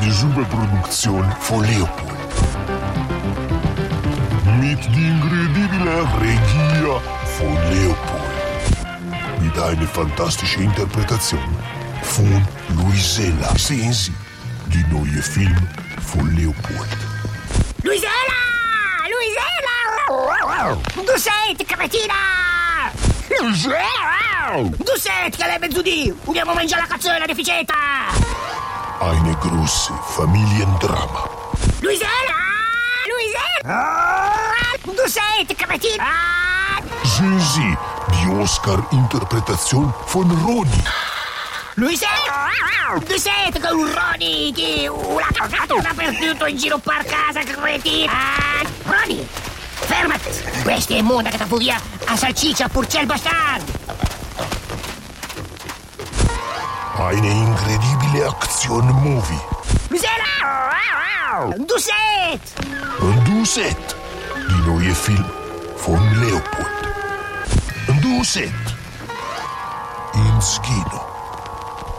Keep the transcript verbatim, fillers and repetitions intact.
die Superproduktion von Leopold. Mit die incredibile Regia von Leopold. Mit einer fantastischen Interpretation von Luisella. Sehen Sie die neue Film von Leopold. Luisella! Luisella! Du sei, cretina! Luisella! Du sei, che lei mezzodì! Andiamo a mangiare la cazzo della deficienta! Eine große Familiendrama. Luisella! Luisella! Du sei, cretina! Sehen Sie die Oscar-Interpretation von Ronny. Luisella! Tu sei con un Ronny che una cagata dappertutto in giro per casa, cretina! Ronny! Fermati! Bestia immonda che t'ha via a salsiccia purcell bastard! Eine incredibile Action-Movie. Luisella! Du sei! Du seht die neue Film von Leopold. Du seht ins Kino.